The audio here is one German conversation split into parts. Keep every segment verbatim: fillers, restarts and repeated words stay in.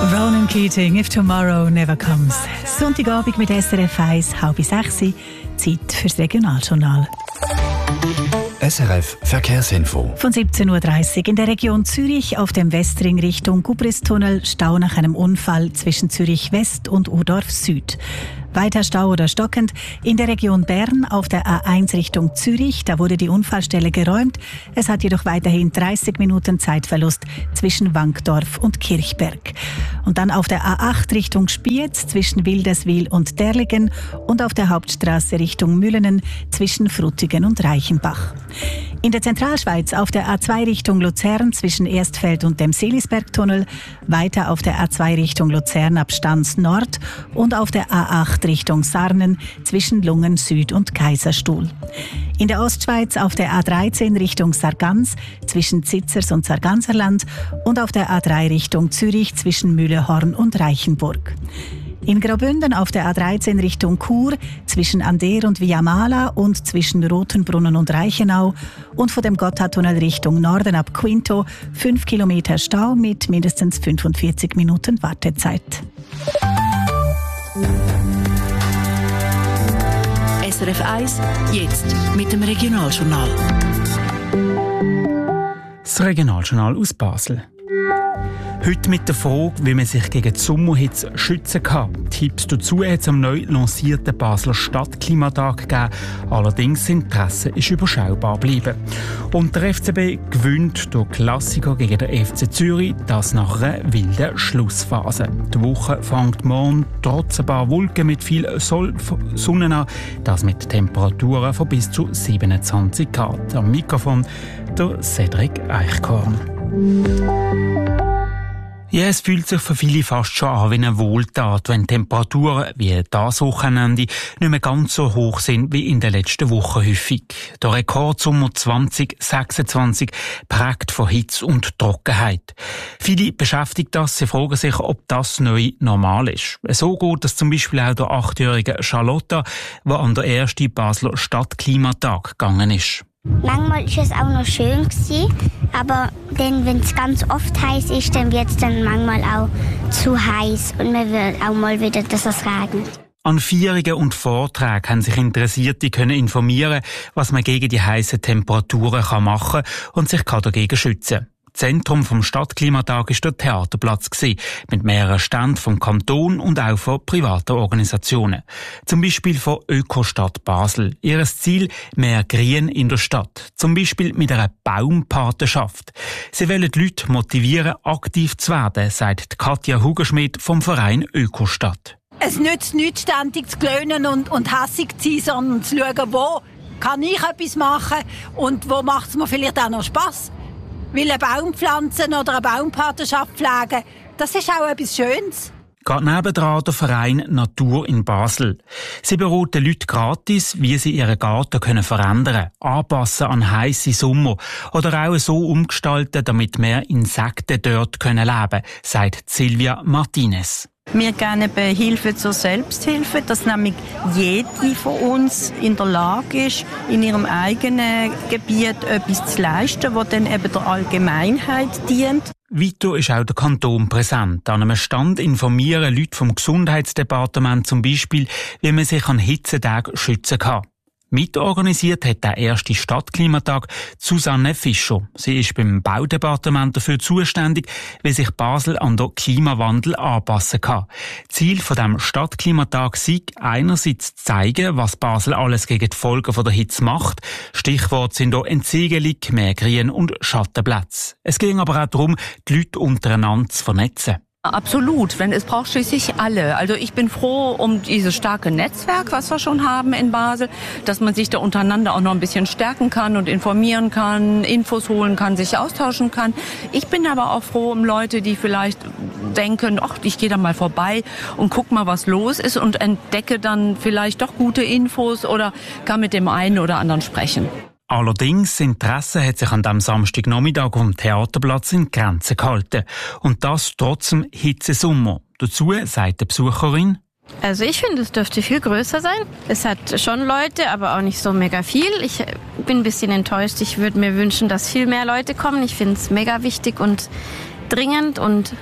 Ronan Keating, If Tomorrow Never Comes. Sonntagabend mit S R F eins, halb sechs, Zeit fürs Regionaljournal. S R F Verkehrsinfo. Von siebzehn Uhr dreißig in der Region Zürich auf dem Westring Richtung Gubristunnel Stau nach einem Unfall zwischen Zürich West und Urdorf Süd. Weiter Stau oder stockend in der Region Bern auf der A eins Richtung Zürich. Da wurde die Unfallstelle geräumt. Es hat jedoch weiterhin dreißig Minuten Zeitverlust zwischen Wankdorf und Kirchberg. Und dann auf der A acht Richtung Spiez zwischen Wilderswil und Derligen und auf der Hauptstraße Richtung Müllenen zwischen Frutigen und Reichenbach. In der Zentralschweiz auf der A zwei Richtung Luzern zwischen Erstfeld und dem Seelisbergtunnel, weiter auf der A zwei Richtung Luzern ab Stans Nord und auf der A acht Richtung Sarnen zwischen Lungen Süd und Kaiserstuhl. In der Ostschweiz auf der A dreizehn Richtung Sargans zwischen Zitzers und Sarganserland und auf der A drei Richtung Zürich zwischen Mühlehorn und Reichenburg. In Graubünden auf der A dreizehn Richtung Chur zwischen Ander und Viamala und zwischen Rotenbrunnen und Reichenau und von dem Gotthardtunnel Richtung Norden ab Quinto fünf Kilometer Stau mit mindestens fünfundvierzig Minuten Wartezeit. S R F eins, jetzt mit dem Regionaljournal. Das Regionaljournal aus Basel. Heute mit der Frage, wie man sich gegen die Sommerhitze schützen kann. Tipps dazu hat es am neu lancierten Basler Stadtklimatag gegeben. Allerdings das Interesse ist überschaubar geblieben. Und der F C B gewinnt durch Klassiker gegen den F C Zürich, das nach einer wilden Schlussphase. Die Woche fängt morgen trotz ein paar Wolken mit viel Sonne an, das mit Temperaturen von bis zu siebenundzwanzig Grad. Am Mikrofon der Cedric Eichkorn. Ja, es fühlt sich für viele fast schon an wie eine Wohltat, wenn Temperaturen wie das Wochenende nicht mehr ganz so hoch sind wie in den letzten Wochen häufig. Der Rekordsommer zwanzig sechsundzwanzig prägt von Hitze und Trockenheit. Viele beschäftigt das, sie fragen sich, ob das neu normal ist. So geht es zum Beispiel auch der achtjährigen Charlotta, die an der ersten Basler Stadtklimatag gegangen ist. Manchmal war es auch noch schön gewesen, aber dann, wenn es ganz oft heiß ist, dann wird es dann manchmal auch zu heiß und man will auch mal wieder, dass es regnet. An Feierungen und Vorträgen haben sich Interessierte können informieren, was man gegen die heißen Temperaturen kann machen und sich kann dagegen schützen. Zentrum vom Stadtklimatag war der Theaterplatz gewesen, mit mehreren Ständen vom Kanton und auch von privaten Organisationen. Zum Beispiel von Ökostadt Basel. Ihres Ziel: mehr Grün in der Stadt. Zum Beispiel mit einer Baumpatenschaft. Sie wollen die Leute motivieren, aktiv zu werden, sagt Katja Hugerschmidt vom Verein Ökostadt. Es nützt nichts, ständig zu klönen und, und hässig zu sein, sondern zu schauen, wo kann ich etwas machen und wo macht es mir vielleicht auch noch Spass. Weil eine Baum pflanzen oder eine Baumpatenschaft pflegen, das ist auch etwas Schönes. Geht nebendran der Verein Natur in Basel. Sie beraten Leute gratis, wie sie ihren Garten können verändern, anpassen an heisse Sommer oder auch so umgestalten, damit mehr Insekten dort können leben, sagt Silvia Martinez. Wir geben eben Hilfe zur Selbsthilfe, dass nämlich jede von uns in der Lage ist, in ihrem eigenen Gebiet etwas zu leisten, das dann eben der Allgemeinheit dient. Weiter ist auch der Kanton präsent. An einem Stand informieren Leute vom Gesundheitsdepartement zum Beispiel, wie man sich an Hitzetagen schützen kann. Mitorganisiert hat der erste Stadtklimatag Susanne Fischer. Sie ist beim Baudepartement dafür zuständig, wie sich Basel an den Klimawandel anpassen kann. Ziel von dem Stadtklimatag sei einerseits zu zeigen, was Basel alles gegen die Folgen der Hitze macht. Stichwort sind hier Entsiegelung, mehr Grün und Schattenplätze. Es ging aber auch darum, die Leute untereinander zu vernetzen. Absolut, denn es braucht schließlich alle. Also ich bin froh um dieses starke Netzwerk, was wir schon haben in Basel, dass man sich da untereinander auch noch ein bisschen stärken kann und informieren kann, Infos holen kann, sich austauschen kann. Ich bin aber auch froh um Leute, die vielleicht denken, ach, ich gehe da mal vorbei und guck mal, was los ist und entdecke dann vielleicht doch gute Infos oder kann mit dem einen oder anderen sprechen. Allerdings, das Interesse hat sich an diesem Samstagnachmittag am Theaterplatz in Grenzen gehalten. Und das trotz dem Hitzesommer. Dazu sagt die Besucherin: Also ich finde, es dürfte viel größer sein. Es hat schon Leute, aber auch nicht so mega viel. Ich bin ein bisschen enttäuscht. Ich würde mir wünschen, dass viel mehr Leute kommen. Ich finde es mega wichtig und dringend und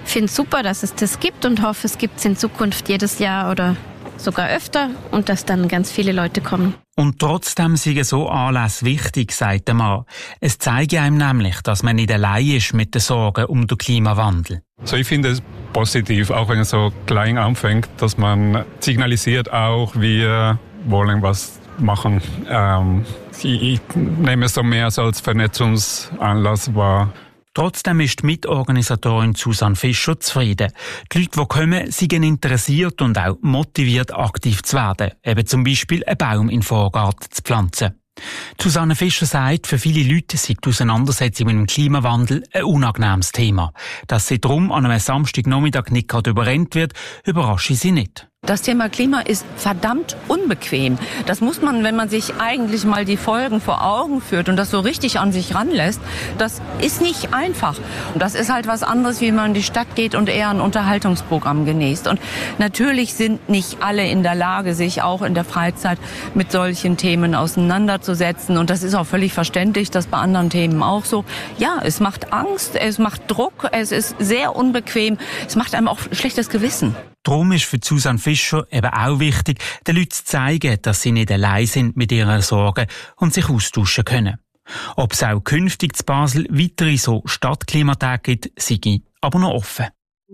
finde es super, dass es das gibt und hoffe, es gibt es in Zukunft jedes Jahr oder sogar öfter und dass dann ganz viele Leute kommen. Und trotzdem sind so Anlässe wichtig, sagt der Mann. Es zeige einem nämlich, dass man nicht allein ist mit den Sorgen um den Klimawandel. Also ich finde es positiv, auch wenn es so klein anfängt, dass man signalisiert auch, wir wollen was machen. Ähm, ich nehme es so mehr als Vernetzungsanlass wahr. Trotzdem ist die Mitorganisatorin Susanne Fischer zufrieden. Die Leute, die kommen, sind interessiert und auch motiviert, aktiv zu werden. Eben zum Beispiel einen Baum in den Vorgarten zu pflanzen. Susanne Fischer sagt, für viele Leute sei die Auseinandersetzung mit dem Klimawandel ein unangenehmes Thema. Dass sie darum an einem Samstagnachmittag nicht gerade überrennt wird, überrasche sie nicht. Das Thema Klima ist verdammt unbequem. Das muss man, wenn man sich eigentlich mal die Folgen vor Augen führt und das so richtig an sich ranlässt, das ist nicht einfach. Und das ist halt was anderes, wie man in die Stadt geht und eher ein Unterhaltungsprogramm genießt. Und natürlich sind nicht alle in der Lage, sich auch in der Freizeit mit solchen Themen auseinanderzusetzen. Und das ist auch völlig verständlich, das bei anderen Themen auch so. Ja, es macht Angst, es macht Druck, es ist sehr unbequem, es macht einem auch schlechtes Gewissen. Darum ist für Susanne Fischer eben auch wichtig, den Leuten zu zeigen, dass sie nicht allein sind mit ihren Sorgen und sich austauschen können. Ob es auch künftig zu Basel weitere so Stadtklimatage gibt, sei aber noch offen.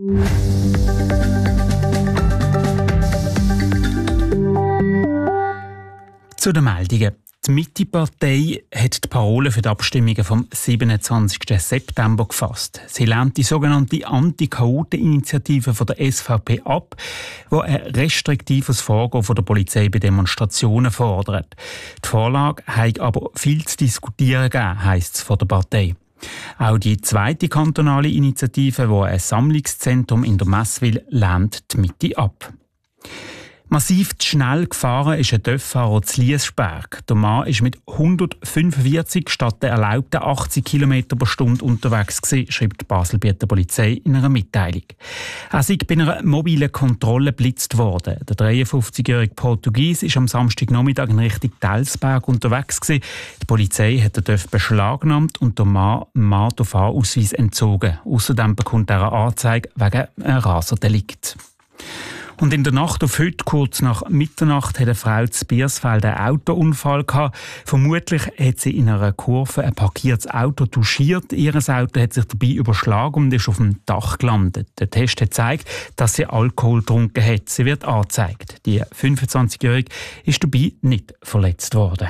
Zu den Meldungen. Die Mitte-Partei hat die Parole für die Abstimmungen vom siebenundzwanzigsten September gefasst. Sie lehnt die sogenannte Anti-Chaoten-Initiative von der S V P ab, die ein restriktives Vorgehen von der Polizei bei Demonstrationen fordert. Die Vorlage hat aber viel zu diskutieren gegeben, heisst es von der Partei. Auch die zweite kantonale Initiative, die ein Sammlungszentrum in der Messwil lehnt die Mitte ab. Massiv zu schnell gefahren ist ein Töfffahrer zu Liesberg. Der Mann war mit hundertfünfundvierzig statt der erlaubten achtzig Kilometer pro Stunde unterwegs gewesen, schreibt die Baselbieter Polizei in einer Mitteilung. Er sei bei einer mobilen Kontrolle geblitzt worden. Der dreiundfünfzigjährige Portugies ist am Samstagnachmittag in Richtung Telsberg unterwegs gewesen. Die Polizei hat den Töff beschlagnahmt und der Mann dem Fahrausweis entzogen. Außerdem bekommt er eine Anzeige wegen einem Raserdelikt. Und in der Nacht auf heute, kurz nach Mitternacht, hat eine Frau zu Biersfeld einen Autounfall gehabt. Vermutlich hat sie in einer Kurve ein parkiertes Auto touchiert. Ihr Auto hat sich dabei überschlagen und ist auf dem Dach gelandet. Der Test hat gezeigt, dass sie Alkohol getrunken hat. Sie wird angezeigt. Die fünfundzwanzigjährige ist dabei nicht verletzt worden.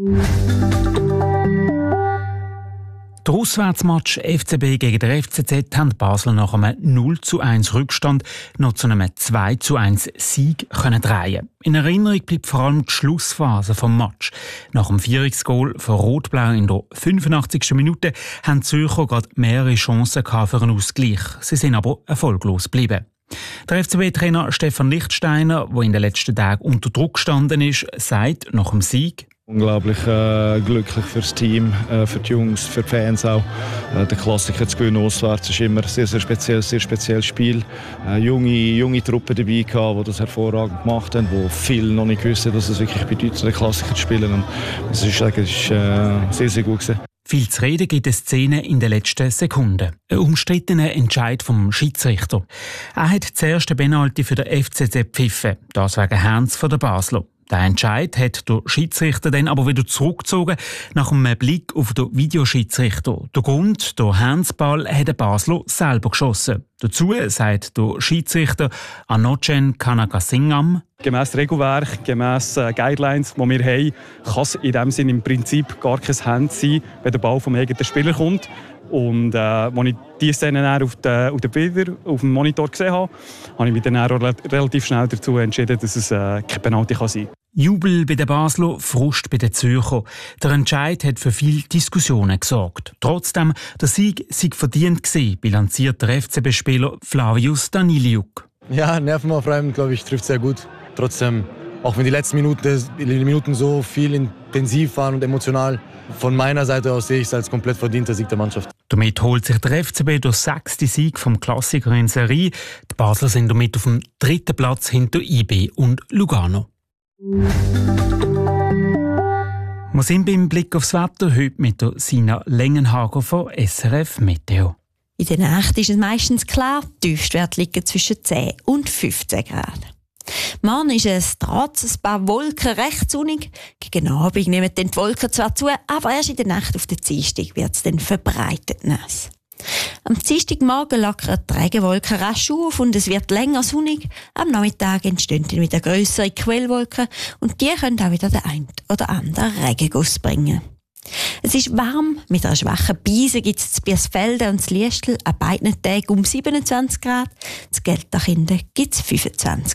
Der Auswärtsmatch F C B gegen den F C Z haben Basel nach einem null zu eins Rückstand noch zu einem zwei zu eins Sieg können drehen. In Erinnerung bleibt vor allem die Schlussphase vom Match. Nach dem Führungsgoal von Rot-Blau in der fünfundachtzigsten Minute haben die Zürcher gerade mehrere Chancen für einen Ausgleich. Sie sind aber erfolglos geblieben. Der F C B-Trainer Stefan Lichtsteiner, der in den letzten Tagen unter Druck gestanden ist, sagt nach dem Sieg: Unglaublich äh, glücklich für das Team, äh, für die Jungs, für die Fans auch. Äh, der Klassiker zu gewinnen auswärts ist immer ein sehr, sehr spezielles, sehr spezielles Spiel. Äh, junge, junge Truppen dabei gehabt, die das hervorragend gemacht haben, die viel noch nicht wissen, dass es wirklich bedeutet, den Klassiker zu spielen. Und das ist, das ist äh, sehr, sehr gut gewesen. Viel zu reden gibt es Szenen in den letzten Sekunden. Ein umstrittener Entscheid vom Schiedsrichter. Er hat zuerst den Penalty für den F C Z gepfiffen, das wegen Hands von der Basler. Der Entscheid hat der Schiedsrichter dann aber wieder zurückgezogen nach einem Blick auf den Videoschiedsrichter. Der Grund, der Handsball hat der Basler selber geschossen. Dazu sagt der Schiedsrichter Anocen Kanagasingam: Gemäss Regelwerk, gemäss äh, Guidelines, die wir haben, kann es in diesem Sinne im Prinzip gar kein Hand sein, wenn der Ball vom eigenen Spieler kommt. Und äh, als ich diese Szene auf den, auf den Bildern, auf dem Monitor gesehen habe, habe ich mich dann auch relativ schnell dazu entschieden, dass es äh, kein Penalty kann sein kann. Jubel bei den Basler, Frust bei den Zürcher. Der Entscheid hat für viele Diskussionen gesorgt. Trotzdem, der Sieg sei verdient gewesen, bilanziert der F C B-Spieler Flavius Daniliuk. Ja, nervenaufreibend, glaube ich, trifft sehr gut. Trotzdem, auch wenn die letzten Minuten, die Minuten so viel intensiv waren und emotional, von meiner Seite aus sehe ich es als komplett verdienter Sieg der Mannschaft. Damit holt sich der F C B durch sechsten Sieg vom Klassiker in Serie. Die Basler sind damit auf dem dritten Platz hinter I B und Lugano. Wir sind beim Blick aufs Wetter heute mit der Sina Lengenhager von S R F Meteo. In der Nacht ist es meistens klar, die Tiefstwerte liegen zwischen zehn und fünfzehn Grad. Morgen ist es trotz ein paar Wolken recht sonnig. Gegen Abend nehmen die Wolken zwar zu, aber erst in der Nacht auf den Dienstag wird es dann verbreitet nass. Am Dienstagmorgen lockern die Regenwolken rasch auf und es wird länger sonnig. Am Nachmittag entstehen dann wieder grössere Quellwolken und die können auch wieder den einen oder anderen Regenguss bringen. Es ist warm, mit einer schwachen Brise gibt es in Biersfelden und in Liestel an beiden Tagen um siebenundzwanzig Grad, in Gelterkinden gibt es fünfundzwanzig